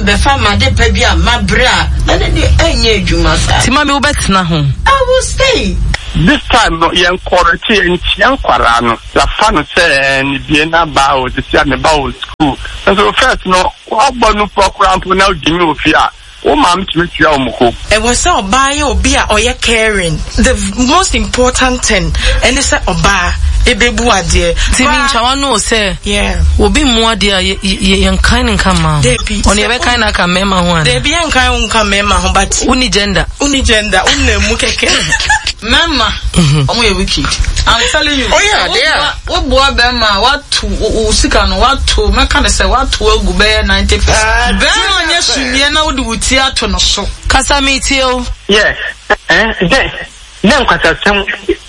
be fa ma de pa bi a mabra na de enye adwuma sa ti ma me wo betena ho I will stay. This time no yen quarantine yen kwara no la fa no say ni bie na ba o de sia me ba o school so first no ogbo no program na ojimi ofia o ma mtimi tia o mko e was say oba ye obi a oye caring. The most important thing and say oba ebebu ade timi nchawa no say yeah obi mu ade yen kan nkan ma on ye be kan na kan mema ho an dey be yen kan nkan mema ho but uni gender unemu keke Mama, omo ye wicked. I'm telling you. Oh yeah, there. What boy bema what to sika no what to me can say what to egu be 90%. Ben onye sumie na wo de wuti ato no so. Kasa meeti o. Yes. Dem kwata sem.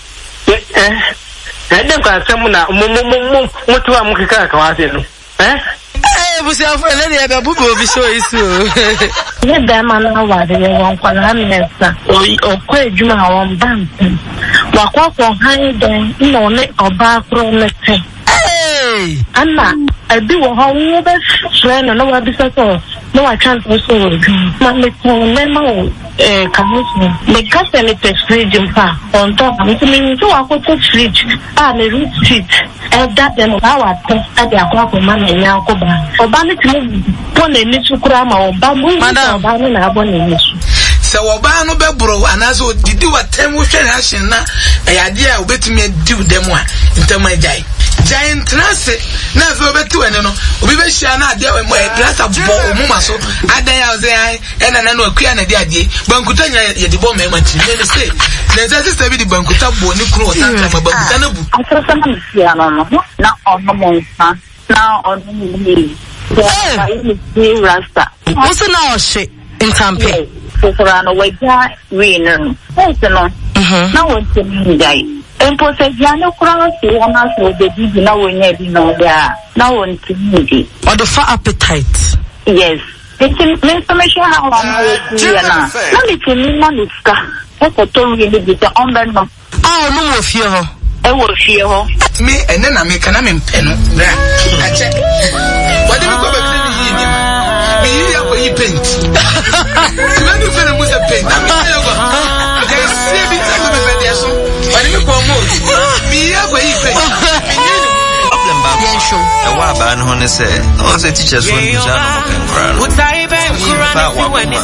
Dem kwata sem na mutu wa mukika ka wase no. Busi afọ ele de be bubu obi so isu. Ye da ma na wa de won kwala mesa. O ko ejuma won bank. Wa kwa han den no ne oba kro ne te. Anna, abi wo ha wo be friend no wa bi so no wa transfer so wo. Ma me ko me ma o kamusu. Me kase ne te fridge mpa. On top me to wa ko to fridge. Me root street. That them wa to ade akwa ko ma na nya ko ba. Oba ne ti mo pon ni sukura ma oba mu oba ne na abo ni su. Se oba no be bro anazo didi watem wo hwe reaction na ayade a obetumi adi dem a ntem ajai giant trance na fe obetu ene no obi be hia na ade mo glass abo omuma so adan ya ze ai ena na no akua na de ade bankuta nya ye de bo mema ti ne say na sister bi de bankuta bo ni kuro otanka ma bankuta na bu asasa na sia no na ono mo nsa na ono ni ni rasta Musu na oshe intampe Soforano weja winner. No. Na wonte ndai. Empo se jano kura si wona so de bibi na wonya bi no da. Na wonte ndi. Or the fat appetite. Yes. It's information how long na. Na me timi na nuska. E ko to wi de bi on ben no. Ah, no mo fie ho. E wo fie ho. Me ene na me kana me mpe no. Bra. Ache. Wadi ko be ni ni. Me yi ko yi paint. When you feel with a paint, I'm going to go. Okay, see me tell me about this. But you go more. Me ya go eat paint. Problem ba. E wa ba no ne say. O say teachers won use am no kan kra.